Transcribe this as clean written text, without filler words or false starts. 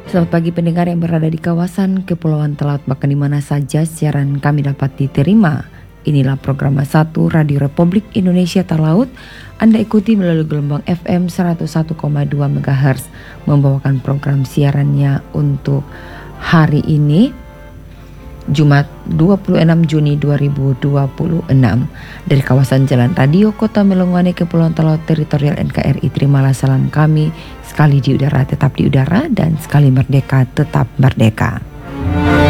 Selamat pagi pendengar yang berada di kawasan Kepulauan Talaut, bahkan di mana saja siaran kami dapat diterima. Inilah program 1 Radio Republik Indonesia Talaut. Anda ikuti melalui gelombang FM 101,2 MHz, membawakan program siarannya untuk hari ini, Jumat 26 Juni 2026 dari kawasan Jalan Radio Kota Melongwane, Kepulauan Talaut Teritorial NKRI. Terimalah salam kami, sekali di udara tetap di udara dan sekali merdeka tetap merdeka.